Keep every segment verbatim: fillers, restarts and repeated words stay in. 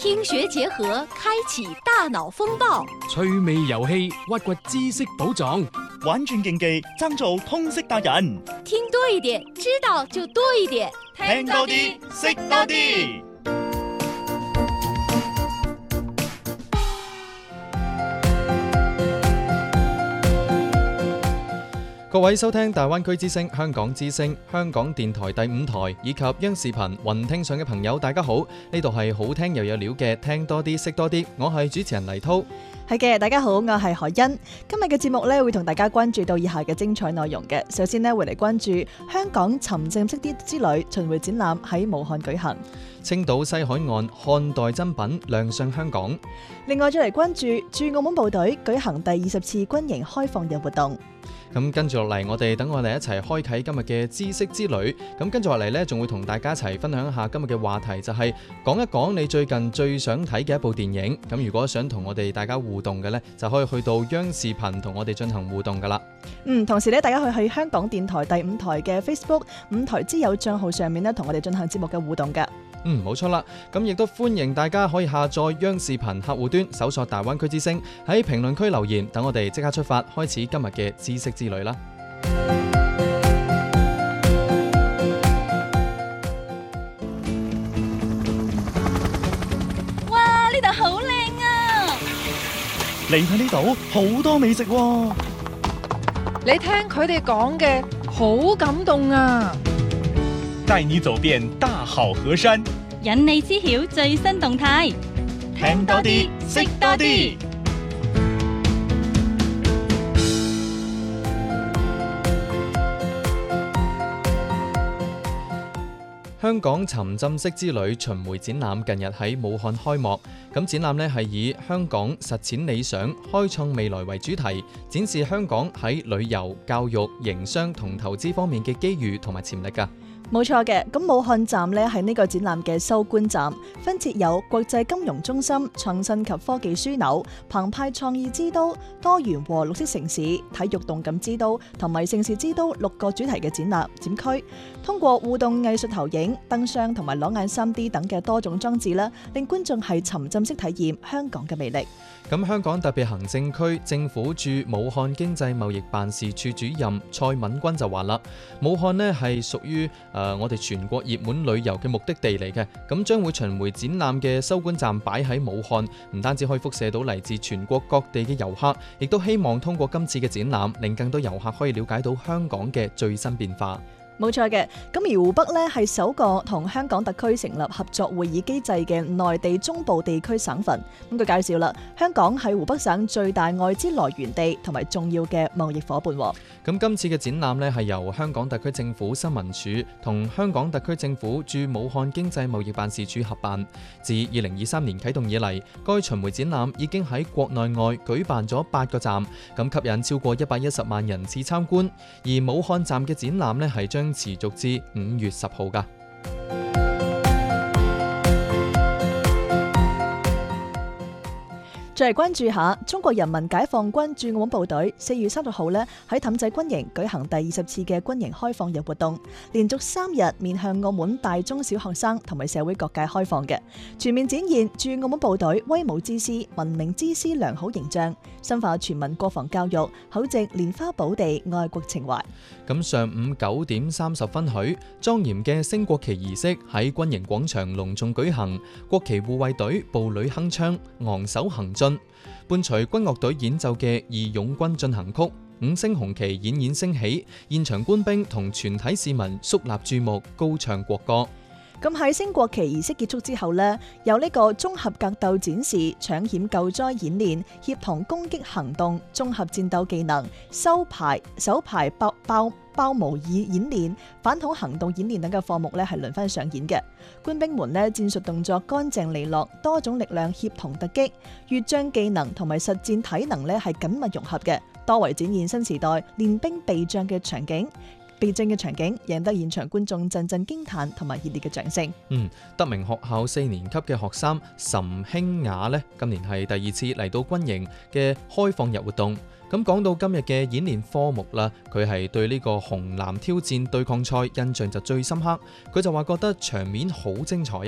聽學結合，開啟大腦風暴， 趣味遊戲，挖掘知識寶藏， 玩轉競技，爭做通識達人。 聽多一點，知道就多一點， 聽多啲，識多啲。 各位收聽大灣區之聲、香港之聲、香港電台第五台以及央視頻雲聽上嘅朋友，大家好！呢度係好聽又有料嘅，聽多啲識多啲，我係主持人黎濤。 係嘅，大家好，我係海欣。今日嘅節目呢，會同大家關注到以下嘅精彩內容嘅。首先呢，會嚟關注香港沉浸式啲之旅巡迴展覽喺武漢舉行。 青島西海岸漢代珍品亮相香港。 另外再嚟關注駐澳門部隊舉行第二十次軍營開放日活動。 咁跟住落嚟，我哋等我哋一齊開啟今日嘅知識之旅。咁跟住落嚟呢，仲會同大家一齊分享一下今日嘅話題，就係講一講你最近最想睇嘅一部電影。咁如果想同我哋大家互動嘅呢，就可以去到央視頻同我哋進行互動噶啦。 嗯，同時呢，大家可以去香港電台第五台嘅 Facebook 五台之友賬號上面呢，同我哋進行節目嘅互動嘅。 嗯，冇錯啦。咁亦都歡迎大家可以下載央視頻客戶端，搜索大灣區之聲，喺評論區留言，等我哋即刻出發，開始今日嘅知識之旅啦。 哇，呢度好靚啊！ 嚟睇呢度好多美食喎。 你聽佢哋講嘅好感動啊！ 帶你走遍大好河山， 引你知曉最新動態， 聽多啲，識多啲。 香港沉浸式之旅巡迴展覽近日喺武漢開幕。咁展覽呢係以香港實踐理想、開創未來為主題，展示香港喺旅遊、教育、營商同投資方面嘅機遇同埋潛力㗎。 冇錯嘅，咁武漢站呢係呢個展覽嘅收官站，分設有國際金融中心、創新及科技樞紐、澎湃創意之都、多元和綠色城市、體育動感之都同埋盛事之都六個主題嘅展覽展區，通過互動藝術投影、燈箱同埋裸眼 三 D 等嘅多種裝置啦，令觀眾係沉浸式體驗香港嘅魅力。 咁香港特別行政區政府駐武漢經濟貿易辦事處主任蔡敏君就話啦，武漢呢係屬於誒、呃、我哋全國熱門旅遊嘅目的地嚟嘅，咁將會巡迴展覽嘅收官站擺喺武漢，唔單止可以輻射到嚟自全國各地嘅遊客，亦都希望通過今次嘅展覽，令更多遊客可以了解到香港嘅最新變化。 冇錯嘅，咁而湖北呢係首個同香港特區成立合作會議機制嘅內地中部地區省份。咁佢介紹啦，香港係湖北省最大外資來源地同埋重要嘅貿易夥伴。 咁今次嘅展覽呢係由香港特區政府新聞處同香港特區政府駐武漢經濟貿易辦事處合辦。自二零二三年啟動以嚟，該巡迴展覽已經喺國內外舉辦咗八個站，咁吸引超過一百一十萬人次參觀。而武漢站嘅展覽呢係將持續至五月十號噶。 再嚟關注下中國人民解放軍駐澳門部隊四月三十號呢喺氹仔軍營舉行第二十次嘅軍營開放日活動，連續三日面向澳門大中小學生同埋社會各界開放嘅，全面展現駐澳門部隊威武之師、文明之師良好形象，深化全民國防教育，厚植蓮花寶地愛國情懷。 咁上午九點三十分許，莊嚴嘅升國旗儀式喺軍營廣場隆重舉行，國旗護衛隊步履鏗鏘，昂首行進，伴隨軍樂隊演奏嘅《義勇軍進行曲》，五星紅旗冉冉升起，現場官兵同全體市民肅立注目，高唱國歌。 咁喺升國旗儀式結束之後呢，有呢個綜合格鬥展示、搶險救災演練、協同攻擊行動、綜合戰鬥技能、收排手排爆爆爆模擬演練、反恐行動演練等嘅項目呢係輪番上演嘅。官兵們呢戰術動作乾淨利落，多種力量協同突擊，越將技能同埋實戰體能呢係緊密融合嘅，多為展現新時代練兵備戰嘅場景。備戰嘅場景贏得現場觀眾陣陣驚嘆同埋熱烈嘅掌聲。 嗯，德明學校四年級嘅學生岑興雅呢，今年係第二次嚟到軍營嘅開放日活動。咁講到今日嘅演練科目啦，佢係對呢個紅藍挑戰對抗賽印象就最深刻。佢就話覺得場面好精彩啊！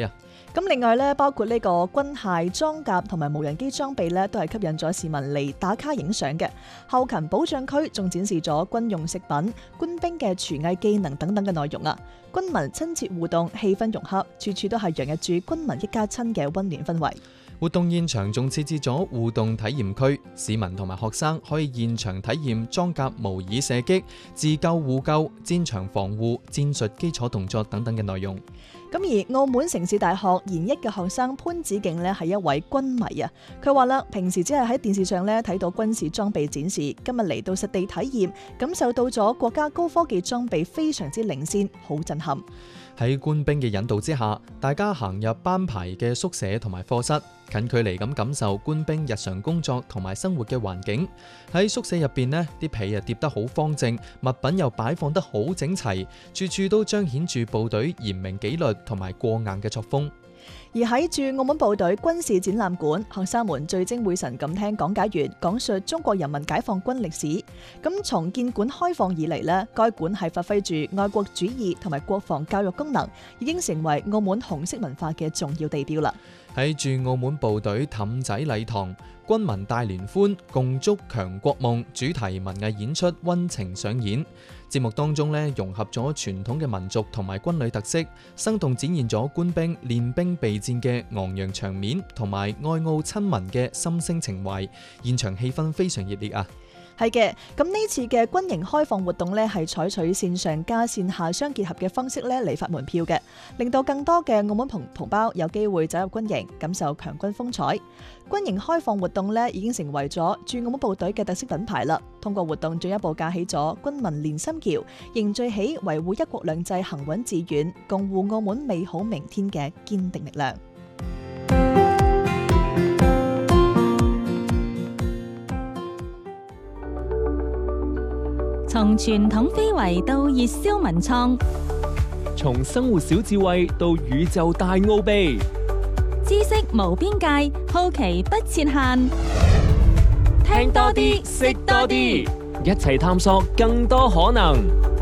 咁另外咧，包括呢個軍械裝甲同埋無人機裝備咧，都係吸引咗市民嚟打卡影相嘅。後勤保障區仲展示咗軍用食品、官兵嘅廚藝技能等等嘅內容啊！軍民親切互動，氣氛融洽，處處都係洋溢住軍民一家親嘅溫暖氛圍。 活動現場仲設置咗互動體驗區，市民同埋學生可以現場體驗裝甲模擬射擊、自救互救、戰場防護、戰術基礎動作等等嘅內容。 咁而澳門城市大學研一嘅學生潘子敬呢係一位軍迷啊，佢話啦，平時只係喺電視上咧睇到軍事裝備展示，今日嚟到實地體驗，感受到咗國家高科技裝備非常之領先，好震撼。 喺官兵嘅引導之下，大家行入班排嘅宿舍同埋課室，近距離咁感受官兵日常工作同埋生活嘅環境。喺宿舍入邊呢，啲被啊疊得好方正，物品又擺放得好整齊，處處都彰顯住部隊嚴明紀律同埋過硬嘅作風。 而喺駐澳門部隊軍事展覽館，學生們聚精會神咁聽講解員講述中國人民解放軍歷史。咁從建館開放以嚟呢，該館係發揮住愛國主義同埋國防教育功能，已經成為澳門紅色文化嘅重要地標啦。 喺駐澳門部隊氹仔禮堂，軍民大聯歡，共築強國夢主題文藝演出溫情上演。節目當中咧，融合咗傳統嘅民族同埋軍旅特色，生動展現咗官兵練兵備戰嘅昂揚場面，同埋愛澳親民嘅心聲情懷，現場氣氛非常熱烈啊！ 係嘅，咁呢次嘅軍營開放活動呢，係採取線上加線下相結合嘅方式咧嚟發門票嘅，令到更多嘅澳門同同胞有機會走入軍營，感受強軍風采。軍營開放活動呢，已經成為咗駐澳門部隊嘅特色品牌啦。通過活動進一步架起咗軍民連心橋，凝聚起維護一國兩制行穩致遠、共護澳門美好明天嘅堅定力量。 從傳統非遺到熱銷文創， 從生活小智慧到宇宙大奧秘， 知識無邊界，好奇不設限。 聽多啲，識多啲，一齊探索更多可能。